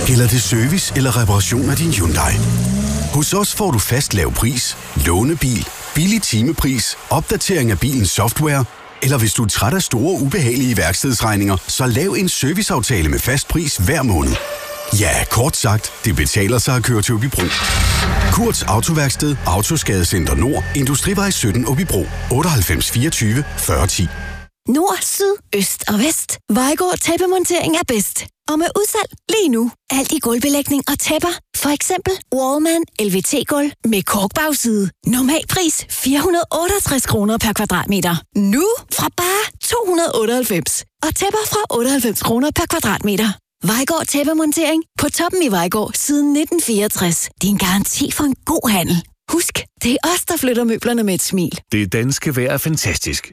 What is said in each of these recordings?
Gælder det service eller reparation af din Hyundai? Hos os får du fast lav pris, lånebil, billig timepris, opdatering af bilens software, eller hvis du er træt af store, ubehagelige værkstedsregninger, så lav en serviceaftale med fast pris hver måned. Ja, kort sagt, det betaler sig at køre til Aabybro. Kurts Autoværksted, Autoskadecenter Nord, Industrivej 17 Aabybro, 98 24 40 10. Nord, syd, øst og vest. Vejgaard Tæppemontering er bedst. Og med udsalg lige nu. Alt i gulvbelægning og tæpper. For eksempel Wallman LVT-gulv med korkbagside. Normal pris 468 kroner per kvadratmeter. Nu fra bare 298. Og tæpper fra 98 kroner per kvadratmeter. Vejgaard Tæppemontering på toppen i Vejgaard siden 1964. Din garanti for en god handel. Husk, det er os, der flytter møblerne med et smil. Det danske vejr er fantastisk.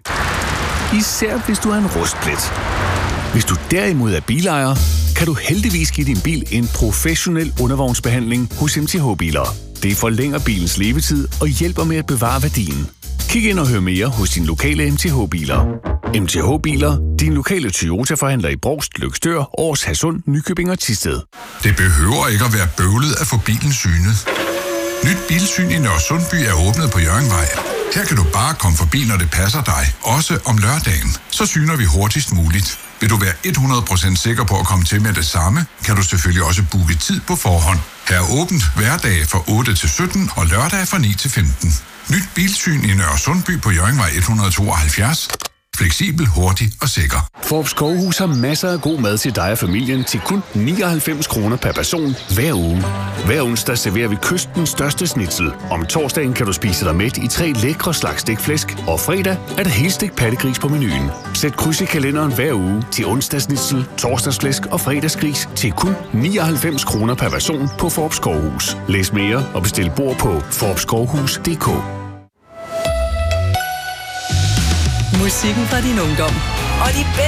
Især hvis du er en rustplet. Hvis du derimod er bilejer, kan du heldigvis give din bil en professionel undervognsbehandling hos MTH Biler. Det forlænger bilens levetid og hjælper med at bevare værdien. Kig ind og hør mere hos din lokale MTH Biler. MTH Biler, din lokale Toyota-forhandler i Brovst, Løgstør, Aars, Hadsund, Nykøbing og Thisted. Det behøver ikke at være bøvlet at få bilen synet. Nyt bilsyn i Nørresundby er åbnet på Hjørringvej. Her kan du bare komme forbi, når det passer dig, også om lørdagen. Så syner vi hurtigst muligt. Vil du være 100% sikker på at komme til med det samme, kan du selvfølgelig også booke tid på forhånd. Her er åbent hverdage fra 8 til 17 og lørdage fra 9 til 15. Nyt bilsyn i Nørresundby på Hjørringvej 172. Fleksibel, hurtig og sikker. Forbes Skovhus har masser af god mad til dig og familien til kun 99 kroner per person hver uge. Hver onsdag serverer vi kystens største schnitzel. Om torsdagen kan du spise dig mæt i 3 lækre slags stikflæsk, og fredag er der helstegt pattegris på menuen. Sæt kryds i kalenderen hver uge til onsdagsschnitzel, torsdagsflæsk og fredagsgris til kun 99 kroner per person på Forbes Skovhus. Læs mere og bestil bord på forbeskovhus.dk. Musikken fra din ungdom. Og de